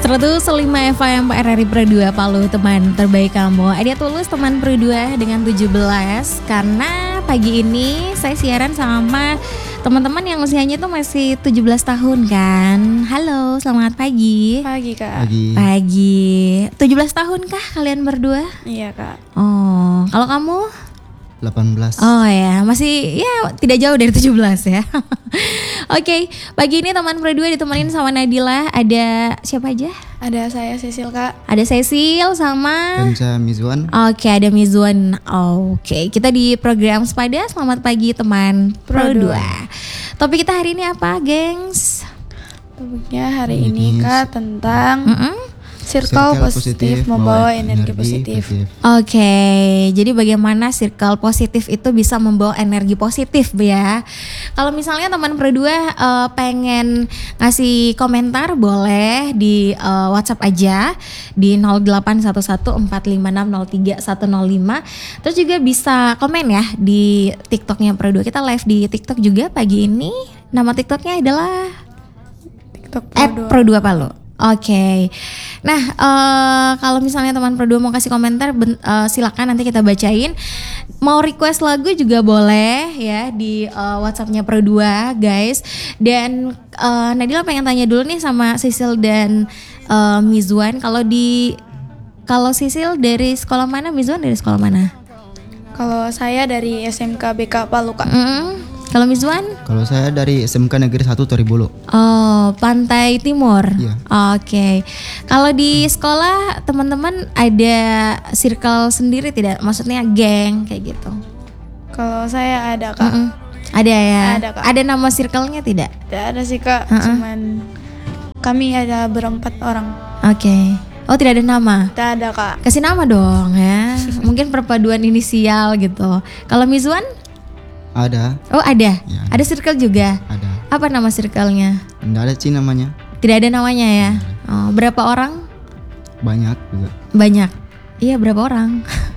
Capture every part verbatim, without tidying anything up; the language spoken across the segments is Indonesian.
seratus lima F M R R I Pro dua Palu, teman terbaik kamu. Adia Tulus, teman Pro dua dengan tujuh belas. Karena pagi ini saya siaran sama teman-teman yang usianya tuh masih tujuh belas tahun kan. Halo, selamat pagi. Pagi Kak. Pagi. Pagi. tujuh belas tahun kah kalian berdua? Iya Kak. Oh, kalau kamu? delapan belas. Oh ya, masih ya tidak jauh dari tujuh belas ya. Oke, pagi ini teman Pro dua ditemenin sama Nadila. Ada siapa aja? Ada saya Sisil Kak. Ada Cecil sama Dan saya Mizwan. Oke, ada Mizwan. Oke, kita di program Sepada. Selamat pagi teman Pro dua. Topik kita hari ini apa, gengs? Topiknya hari Ini ini Kak tentang Mm-mm. circle positif membawa energi positif. Oke, jadi bagaimana circle positif itu bisa membawa energi positif ya. Kalau misalnya teman Pro dua uh, pengen ngasih komentar, boleh di uh, WhatsApp aja di nol delapan satu satu empat lima enam nol tiga satu nol lima. Terus juga bisa komen ya di TikToknya Pro dua. Kita live di TikTok juga pagi ini. Nama TikToknya adalah TikTok Pro at dua. Pro dua Palu. Oke, okay. Nah uh, kalau misalnya teman Pro dua mau kasih komentar, ben, uh, silakan nanti kita bacain. Mau request lagu juga boleh ya di uh, WhatsAppnya Pro dua guys. Dan uh, Nadila pengen tanya dulu nih sama Sisil dan uh, Mizwan. Kalau di kalau Sisil dari sekolah mana, Mizwan dari sekolah mana? Kalau saya dari S M K B K Palu Kak. Mm-hmm. Kalau Mizwan? Kalau saya dari S M K Negeri satu Toribolo. Oh, Pantai Timur. Iya. Oke. Okay. Kalau di sekolah teman-teman ada circle sendiri tidak? Maksudnya geng kayak gitu? Kalau saya ada Kak. Mm-mm. Ada ya? Ada, Kak. Ada nama circle-nya tidak? Tidak ada sih Kak. Uh-uh. Cuman kami ada berempat orang. Oke. Okay. Oh, tidak ada nama? Tidak ada Kak. Kasih nama dong ya. Mungkin perpaduan inisial gitu. Kalau Mizwan? Ada. Oh, ada. Ya. Ada circle juga. Ada. Apa nama circle-nya? Nggak ada sih namanya. Tidak ada namanya ya. Oh, berapa orang? Banyak juga. Banyak. Iya, berapa orang?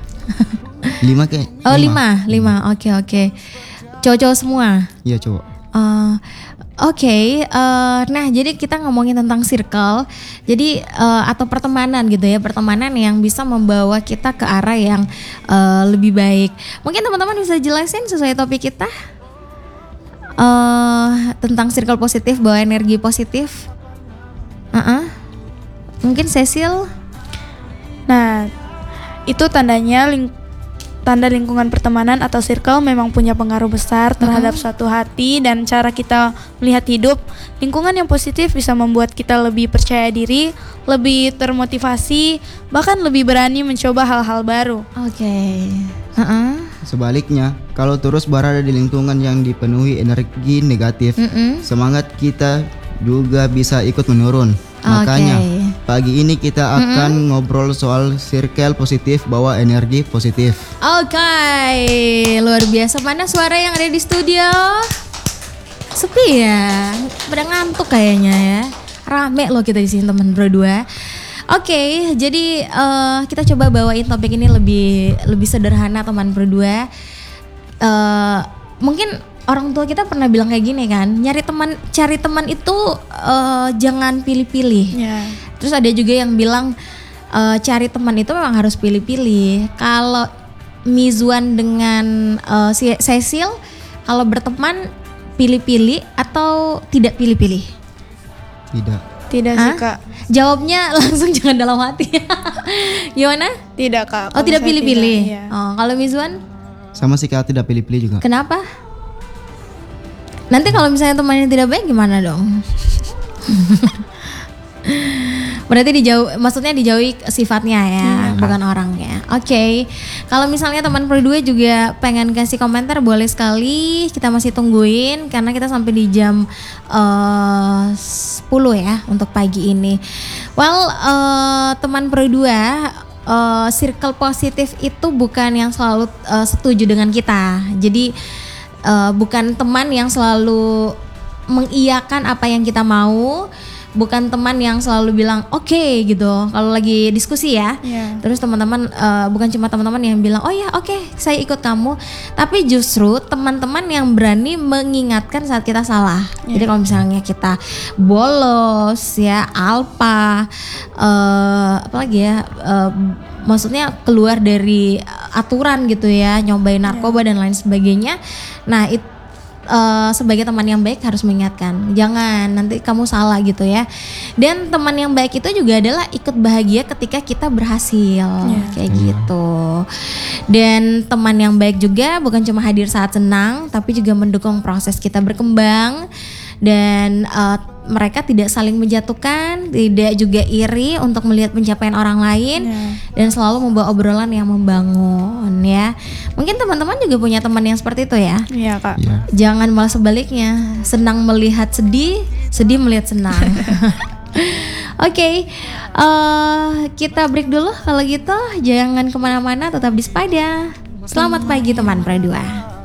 Lima kayak. Oh, lima, lima. Oke, oke. Cowok-cowok semua. Iya cowok. Uh, Oke, okay, uh, nah jadi kita ngomongin tentang circle, jadi uh, atau pertemanan gitu ya, pertemanan yang bisa membawa kita ke arah yang uh, lebih baik. Mungkin teman-teman bisa jelasin sesuai topik kita uh, tentang circle positif, bawa energi positif. Uh-uh. Mungkin Cecil. Nah, itu tandanya ling tanda lingkungan pertemanan atau circle memang punya pengaruh besar terhadap Mm-hmm. suatu hati dan cara kita melihat hidup. Lingkungan yang positif bisa membuat kita lebih percaya diri, lebih termotivasi, bahkan lebih berani mencoba hal-hal baru. Oke. Okay. Uh-uh. Sebaliknya, kalau terus berada di lingkungan yang dipenuhi energi negatif, Mm-mm. semangat kita juga bisa ikut menurun. Makanya Oke. pagi ini kita akan ngobrol soal circle positif bawa energi positif. Oke, luar biasa. Mana suara yang ada di studio? Sepi ya, pada ngantuk kayaknya ya. Rame loh kita di sini teman Pro dua. Oke, jadi uh, kita coba bawain topik ini lebih lebih sederhana teman Pro dua. Uh, mungkin orang tua kita pernah bilang kayak gini kan, nyari teman, cari teman itu uh, jangan pilih-pilih. Ya. Terus ada juga yang bilang uh, cari teman itu memang harus pilih-pilih. Kalau Mizwan dengan uh, Cecil, kalau berteman pilih-pilih atau tidak pilih-pilih? Tidak. Tidak Hah? sih Kak. Jawabnya langsung jangan dalam hati. Gimana? Tidak Kak. Oh, Kalau tidak saya pilih-pilih. tidak, iya. Oh, kalau Mizwan? Sama sih kalau tidak pilih-pilih juga. Kenapa? Nanti kalau misalnya temannya tidak baik gimana dong? Berarti dijauh, maksudnya dijauhi sifatnya ya, Hmm. bukan orangnya. Oke, okay. Kalau misalnya teman Pro dua juga pengen kasih komentar, boleh sekali. Kita masih tungguin karena kita sampai di jam uh, sepuluh ya untuk pagi ini. Well, uh, teman Pro dua, uh, circle positif itu bukan yang selalu uh, setuju dengan kita. Jadi uh, bukan teman yang selalu mengiyakan apa yang kita mau. bukan teman yang selalu bilang oke okay, gitu kalau lagi diskusi ya. Iya. Terus teman-teman uh, bukan cuma teman-teman yang bilang oh ya oke okay, saya ikut kamu, tapi justru teman-teman yang berani mengingatkan saat kita salah. Iya. Jadi kalau misalnya kita bolos ya, alpa, uh, apalagi ya, uh, maksudnya keluar dari aturan gitu ya, nyobain narkoba yeah. dan lain sebagainya. Nah itu uh, sebagai teman yang baik harus mengingatkan, jangan nanti kamu salah gitu ya. Dan teman yang baik itu juga adalah ikut bahagia ketika kita berhasil, yeah. kayak Yeah. gitu. Dan teman yang baik juga bukan cuma hadir saat senang, tapi juga mendukung proses kita berkembang. Dan uh, mereka tidak saling menjatuhkan, tidak juga iri untuk melihat pencapaian orang lain, yeah. dan selalu membawa obrolan yang membangun ya. Mungkin teman-teman juga punya teman yang seperti itu ya. Iya kak. Ya. Jangan malah sebaliknya, senang melihat sedih, sedih melihat senang. Oke, okay, uh, kita break dulu kalau gitu. Jangan kemana-mana, tetap di Sepada. Selamat pagi teman Pradua.